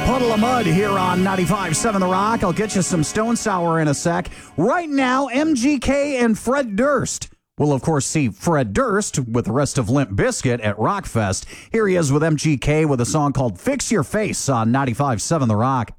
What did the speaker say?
Puddle of Mud here on 95.7 The Rock. I'll get you some Stone Sour in a sec. Right now, MGK and Fred Durst. We'll, of course, see Fred Durst with the rest of Limp Bizkit at Rockfest. Here he is with MGK with a song called Fix Your Face on 95.7 The Rock.